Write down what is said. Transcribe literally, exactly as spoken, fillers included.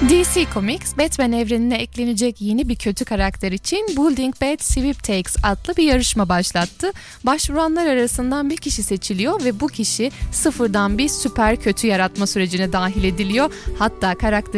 D C Comics, Batman evrenine eklenecek yeni bir kötü karakter için Building Bad Sweepstakes adlı bir yarışma başlattı. Başvuranlar arasından bir kişi seçiliyor ve bu kişi sıfırdan bir süper kötü yaratma sürecine dahil ediliyor. Hatta karakter